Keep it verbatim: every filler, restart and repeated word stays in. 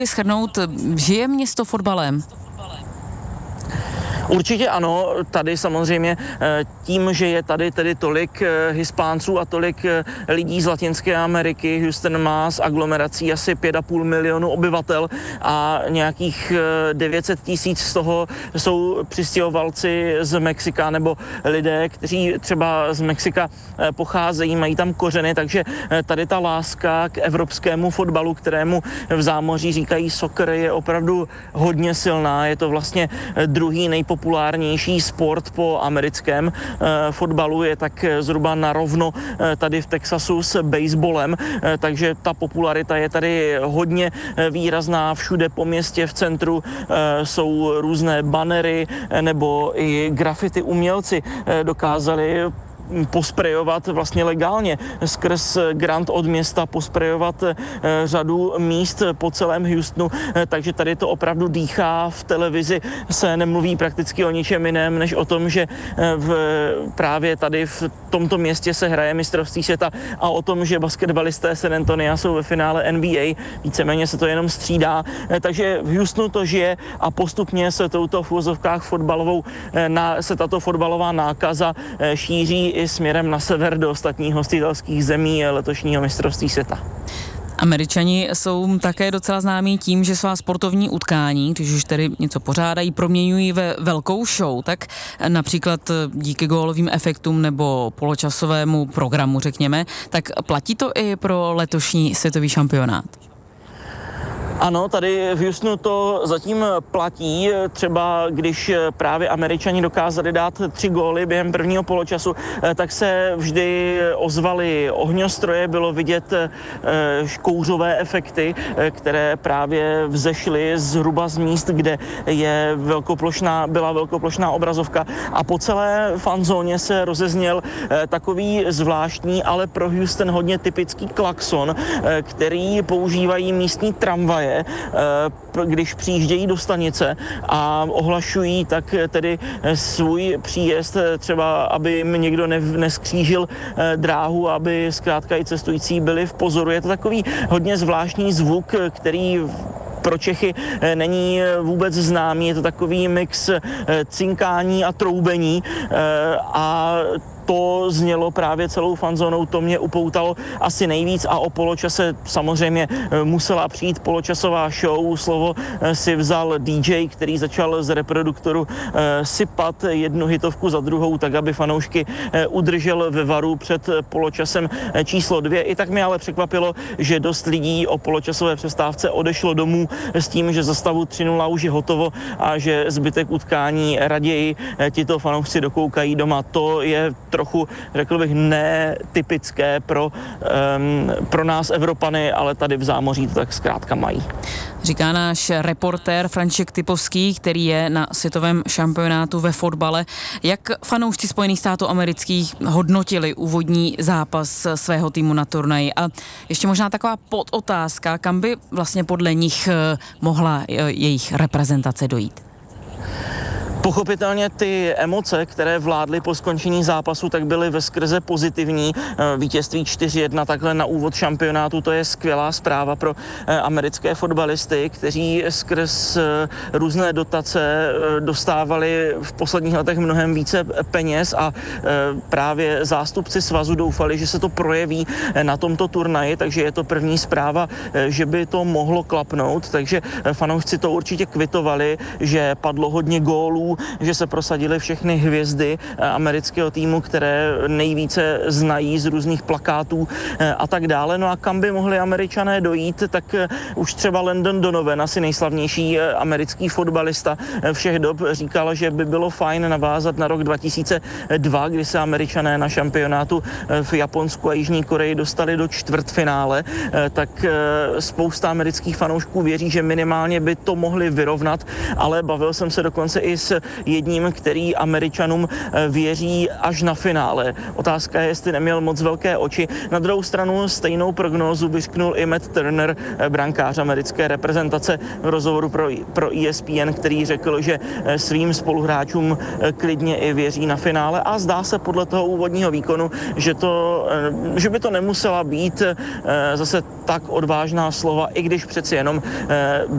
shrnout, žije město fotbalem? Určitě ano, tady samozřejmě tím, že je tady tedy tolik Hispánců a tolik lidí z Latinské Ameriky, Houston má s aglomerací asi pět a půl milionu obyvatel a nějakých devět set tisíc z toho jsou přistěhovalci z Mexika nebo lidé, kteří třeba z Mexika pocházejí, mají tam kořeny, takže tady ta láska k evropskému fotbalu, kterému v zámoří říkají soccer, je opravdu hodně silná. Je to vlastně druhý nejpopulárnější populárnější sport po americkém e, fotbalu, je tak zhruba narovno e, tady v Texasu s baseballem, e, takže ta popularita je tady hodně výrazná. Všude po městě v centru e, jsou různé banery e, nebo i graffiti umělci e, dokázali posprejovat vlastně legálně skrz grant od města, posprejovat řadu míst po celém Houstonu, takže tady to opravdu dýchá. V televizi se nemluví prakticky o ničem jiném, než o tom, že v, právě tady v tomto městě se hraje mistrovství světa a o tom, že basketbalisté San Antonia jsou ve finále N B A, víceméně se to jenom střídá, takže v Houstonu to žije a postupně se touto v uvozovkách fotbalovou, se tato fotbalová nákaza šíří i směrem na sever do ostatních hostitelských zemí letošního mistrovství světa. Američani jsou také docela známí tím, že svá sportovní utkání, když už tedy něco pořádají, proměňují ve velkou show, tak například díky gólovým efektům nebo poločasovému programu, řekněme, tak platí to i pro letošní světový šampionát? Ano, tady v Houstonu to zatím platí. Třeba když právě Američani dokázali dát tři góly během prvního poločasu, tak se vždy ozvaly ohňostroje, bylo vidět kouřové efekty, které právě vzešly zhruba z míst, kde je velkoplošná, byla velkoplošná obrazovka a po celé fanzóně se rozezněl takový zvláštní, ale pro Houston hodně typický klakson, který používají místní tramvaje, když přijíždějí do stanice a ohlašují tak tedy svůj příjezd, třeba aby jim někdo ne, neskřížil dráhu, aby zkrátka i cestující byli v pozoru. Je to takový hodně zvláštní zvuk, který pro Čechy není vůbec známý, je to takový mix cinkání a troubení a to znělo právě celou fanzónou, to mě upoutalo asi nejvíc a o poločase samozřejmě musela přijít poločasová show. Slovo si vzal D J, který začal z reproduktoru sypat jednu hitovku za druhou, tak aby fanoušky udržel ve varu před poločasem číslo dvě. I tak mě ale překvapilo, že dost lidí o poločasové přestávce odešlo domů s tím, že za stavu tři nula už je hotovo a že zbytek utkání raději tito fanoušci dokoukají doma. To je trochu, řekl bych, netypické pro, um, pro nás Evropany, ale tady v zámoří to tak zkrátka mají. Říká náš reportér František Typovský, který je na světovém šampionátu ve fotbale. Jak fanoušci Spojených států amerických hodnotili úvodní zápas svého týmu na turnaji? A ještě možná taková podotázka, kam by vlastně podle nich mohla jejich reprezentace dojít? Pochopitelně ty emoce, které vládly po skončení zápasu, tak byly veskrze pozitivní. Vítězství čtyři jedna takhle na úvod šampionátu, to je skvělá zpráva pro americké fotbalisty, kteří skrz různé dotace dostávali v posledních letech mnohem více peněz a právě zástupci svazu doufali, že se to projeví na tomto turnaji, takže je to první zpráva, že by to mohlo klapnout, takže fanoušci to určitě kvitovali, že padlo hodně gólů, že se prosadily všechny hvězdy amerického týmu, které nejvíce znají z různých plakátů a tak dále. No a kam by mohli Američané dojít, tak už třeba Landon Donovan, asi nejslavnější americký fotbalista všech dob, říkal, že by bylo fajn navázat na rok dva tisíce dva, kdy se Američané na šampionátu v Japonsku a Jižní Koreji dostali do čtvrtfinále, tak spousta amerických fanoušků věří, že minimálně by to mohli vyrovnat, ale bavil jsem se dokonce i s jedním, který Američanům věří až na finále. Otázka je, jestli neměl moc velké oči. Na druhou stranu stejnou prognózu vyřknul i Matt Turner, brankář americké reprezentace, v rozhovoru pro, pro E S P N, který řekl, že svým spoluhráčům klidně i věří na finále a zdá se podle toho úvodního výkonu, že, to, že by to nemusela být zase tak odvážná slova, i když přeci jenom